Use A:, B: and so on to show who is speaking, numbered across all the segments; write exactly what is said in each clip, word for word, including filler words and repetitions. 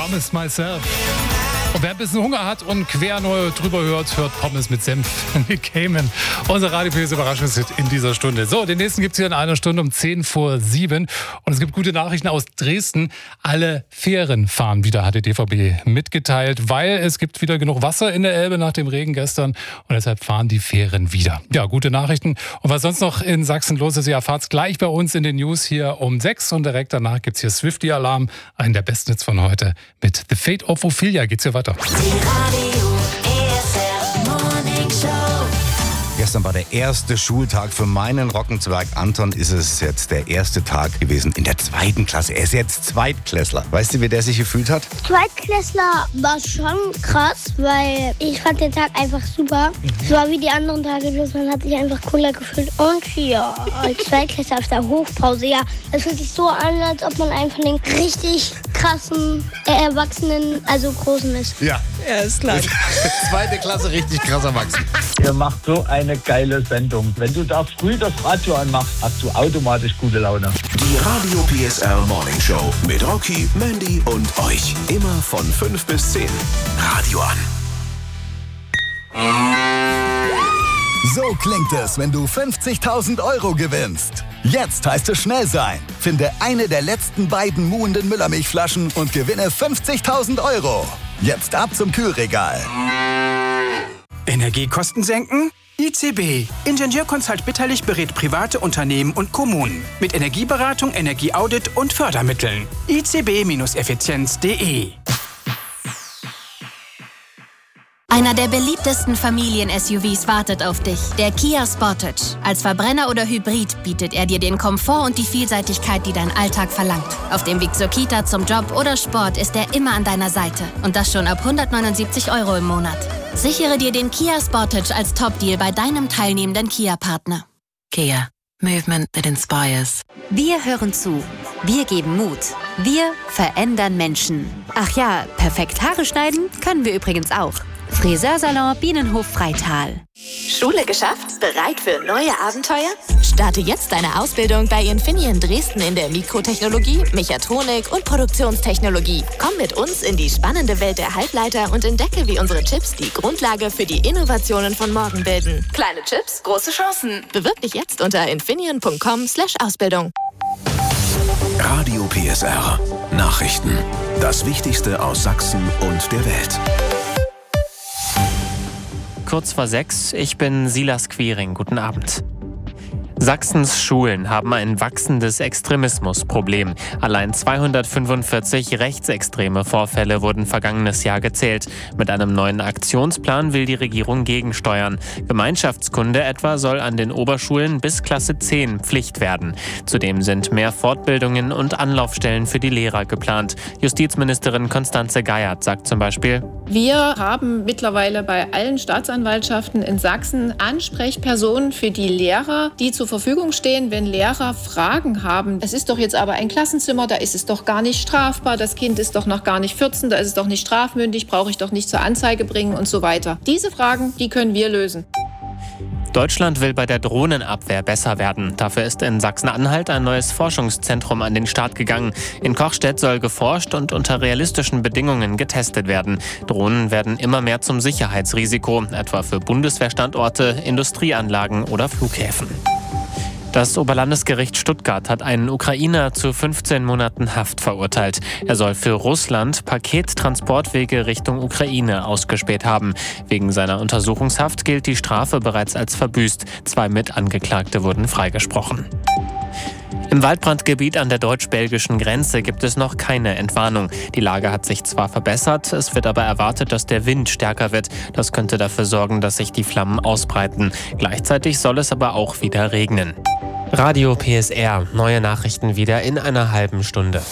A: Promise Myself. Und wer ein bisschen Hunger hat und quer neu drüber hört, hört Pommes mit Senf. Nick Cayman, unser Radio P S Überraschungshit in dieser Stunde. So, den nächsten gibt es hier in einer Stunde um zehn vor sieben. Und es gibt gute Nachrichten aus Dresden. Alle Fähren fahren wieder, hat die D V B mitgeteilt, weil es gibt wieder genug Wasser in der Elbe nach dem Regen gestern. Und deshalb fahren die Fähren wieder. Ja, gute Nachrichten. Und was sonst noch in Sachsen los ist, ihr erfahrt's gleich bei uns in den News hier um sechs. Und direkt danach gibt es hier Swiftie-Alarm, einen der besten Hits von heute. Mit The Fate of Ophelia geht's hier weiter.
B: Gestern war der erste Schultag für meinen Rockenzwerg Anton. Ist es jetzt der erste Tag gewesen in der zweiten Klasse. Er ist jetzt Zweitklässler. Weißt du, wie der sich gefühlt hat?
C: Zweitklässler war schon krass, weil ich fand den Tag einfach super. Es war wie die anderen Tage, bloß man hat sich einfach cooler gefühlt. Und ja, als Zweitklässler auf der Hofpause, ja, es fühlt sich so an, als ob man einen von den richtig krassen äh, Erwachsenen, also Großen ist.
B: Ja.
D: Ja, ist klar.
B: Zweite Klasse, richtig krass erwachsen.
E: Ihr macht so eine geile Sendung. Wenn du da früh das Radio anmachst, hast du automatisch gute Laune.
F: Die Radio P S R Morning Show mit Rocky, Mandy und euch. Immer von fünf bis zehn. Radio an.
G: So klingt es, wenn du fünfzigtausend Euro gewinnst. Jetzt heißt es schnell sein. Finde eine der letzten beiden muhenden Müllermilchflaschen und gewinne fünfzigtausend Euro. Jetzt ab zum Kühlregal.
H: Energiekosten senken? I C B. Ingenieurconsult Bitterlich berät private Unternehmen und Kommunen. Mit Energieberatung, Energieaudit und Fördermitteln. i c b Effizienz punkt d e.
I: Einer der beliebtesten Familien-S U Vs wartet auf dich, der Kia Sportage. Als Verbrenner oder Hybrid bietet er dir den Komfort und die Vielseitigkeit, die dein Alltag verlangt. Auf dem Weg zur Kita, zum Job oder Sport ist er immer an deiner Seite. Und das schon ab hundertneunundsiebzig Euro im Monat. Sichere dir den Kia Sportage als Top-Deal bei deinem teilnehmenden Kia-Partner.
J: Kia. Movement that inspires.
K: Wir hören zu. Wir geben Mut. Wir verändern Menschen. Ach ja, perfekt Haare schneiden können wir übrigens auch. Friseursalon Bienenhof Freital.
L: Schule geschafft? Bereit für neue Abenteuer? Starte jetzt deine Ausbildung bei Infineon Dresden in der Mikrotechnologie, Mechatronik und Produktionstechnologie. Komm mit uns in die spannende Welt der Halbleiter und entdecke, wie unsere Chips die Grundlage für die Innovationen von morgen bilden. Kleine Chips, große Chancen. Bewirb dich jetzt unter infineon punkt com slash Ausbildung.
F: Radio P S R. Nachrichten. Das Wichtigste aus Sachsen und der Welt.
M: Kurz vor sechs, ich bin Silas Quiring. Guten Abend. Sachsens Schulen haben ein wachsendes Extremismusproblem. Allein zweihundertfünfundvierzig rechtsextreme Vorfälle wurden vergangenes Jahr gezählt. Mit einem neuen Aktionsplan will die Regierung gegensteuern. Gemeinschaftskunde etwa soll an den Oberschulen bis Klasse zehn Pflicht werden. Zudem sind mehr Fortbildungen und Anlaufstellen für die Lehrer geplant. Justizministerin Constanze Geiert sagt zum Beispiel:
N: Wir haben mittlerweile bei allen Staatsanwaltschaften in Sachsen Ansprechpersonen für die Lehrer, die zur Verfügung stehen, wenn Lehrer Fragen haben. Es ist doch jetzt aber ein Klassenzimmer, da ist es doch gar nicht strafbar, das Kind ist doch noch gar nicht vierzehn, da ist es doch nicht strafmündig, brauche ich doch nicht zur Anzeige bringen und so weiter. Diese Fragen, die können wir lösen.
M: Deutschland will bei der Drohnenabwehr besser werden. Dafür ist in Sachsen-Anhalt ein neues Forschungszentrum an den Start gegangen. In Kochstedt soll geforscht und unter realistischen Bedingungen getestet werden. Drohnen werden immer mehr zum Sicherheitsrisiko, etwa für Bundeswehrstandorte, Industrieanlagen oder Flughäfen. Das Oberlandesgericht Stuttgart hat einen Ukrainer zu fünfzehn Monaten Haft verurteilt. Er soll für Russland Pakettransportwege Richtung Ukraine ausgespäht haben. Wegen seiner Untersuchungshaft gilt die Strafe bereits als verbüßt. Zwei Mitangeklagte wurden freigesprochen. Im Waldbrandgebiet an der deutsch-belgischen Grenze gibt es noch keine Entwarnung. Die Lage hat sich zwar verbessert, es wird aber erwartet, dass der Wind stärker wird. Das könnte dafür sorgen, dass sich die Flammen ausbreiten. Gleichzeitig soll es aber auch wieder regnen. Radio P S R, neue Nachrichten wieder in einer halben Stunde.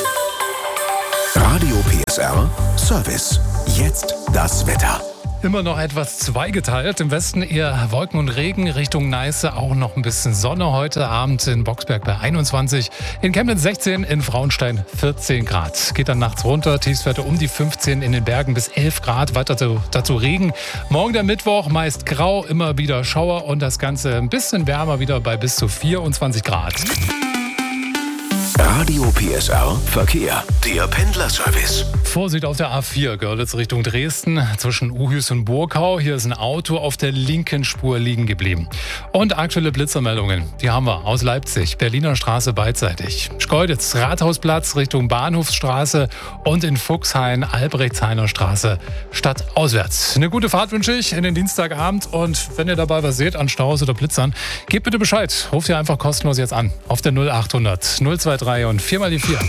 F: Radio P S R Service. Jetzt das Wetter.
A: Immer noch etwas zweigeteilt. Im Westen eher Wolken und Regen, Richtung Neiße auch noch ein bisschen Sonne. Heute Abend in Boxberg bei einundzwanzig, in Chemnitz sechzehn, in Frauenstein vierzehn Grad. Geht dann nachts runter, Tiefstwerte um die fünfzehn, in den Bergen bis elf Grad, weiter dazu, dazu Regen. Morgen der Mittwoch, meist grau, immer wieder Schauer und das Ganze ein bisschen wärmer wieder bei bis zu vierundzwanzig Grad.
F: Radio P S R Verkehr. Der Pendlerservice.
A: Vorsicht auf der A vier, Görlitz Richtung Dresden, zwischen Uhüs und Burkau. Hier ist ein Auto auf der linken Spur liegen geblieben. Und aktuelle Blitzermeldungen, die haben wir aus Leipzig, Berliner Straße beidseitig. Schkeuditz, Rathausplatz Richtung Bahnhofsstraße und in Fuchshain, Albrechtshainer Straße, stadtauswärts. Eine gute Fahrt wünsche ich in den Dienstagabend und wenn ihr dabei was seht an Staus oder Blitzern, gebt bitte Bescheid. Ruft ihr einfach kostenlos jetzt an auf der null achthundert null zwei drei und vier mal die vier.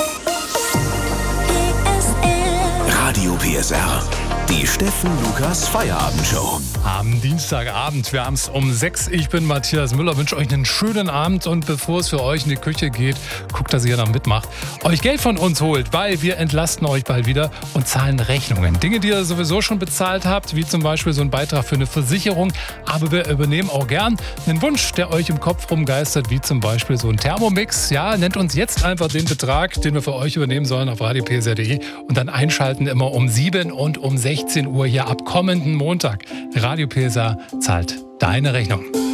F: Radio P S R. Die Steffen Lukas Feierabendshow.
A: Am Dienstagabend, wir haben es um sechs. Ich bin Matthias Müller, wünsche euch einen schönen Abend und bevor es für euch in die Küche geht, guckt, dass ihr noch mitmacht, euch Geld von uns holt, weil wir entlasten euch bald wieder und zahlen Rechnungen. Dinge, die ihr sowieso schon bezahlt habt, wie zum Beispiel so ein Beitrag für eine Versicherung, aber wir übernehmen auch gern einen Wunsch, der euch im Kopf rumgeistert, wie zum Beispiel so ein Thermomix. Ja, nennt uns jetzt einfach den Betrag, den wir für euch übernehmen sollen auf radio p s r punkt d e und dann einschalten immer um sieben und um sechzehn Uhr hier ab kommenden Montag. Radio P S R zahlt deine Rechnung.